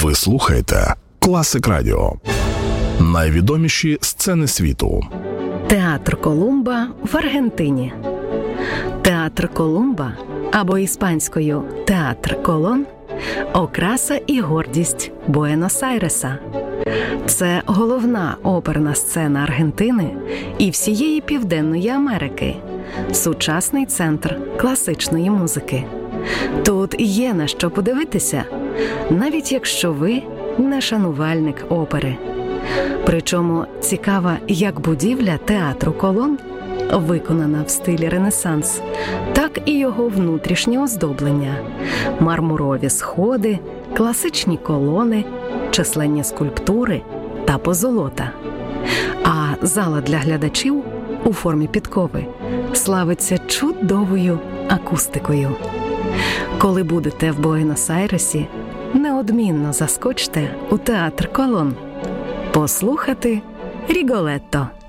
Ви слухаєте Класик Радіо. Найвідоміші сцени світу. Театр Колумба в Аргентині. Театр Колумба, або іспанською Театр Колон – окраса і гордість Буенос-Айреса. Це головна оперна сцена Аргентини і всієї Південної Америки, сучасний центр класичної музики. Тут є на що подивитися, навіть якщо ви не шанувальник опери. Причому цікава як будівля театру Колон, виконана в стилі Ренесанс, так і його внутрішнє оздоблення – мармурові сходи, класичні колони, численні скульптури та позолота. А зала для глядачів у формі підкови славиться чудовою акустикою. Коли будете в Буенос-Айресі, неодмінно заскочте у театр Колон послухати Ріголетто.